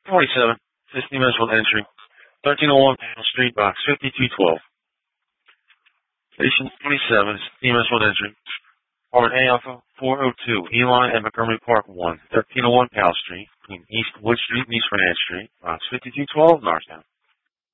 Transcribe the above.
47. 15 minutes with entry. 1301 Panel Street, box 5212. Station 27, 15 minutes with entry. Apartment A Alpha 402, Eli at Montgomery Park 1, 1301 Powell Street, between East Wood Street and East Fernandez Street, box 5212, Norristown.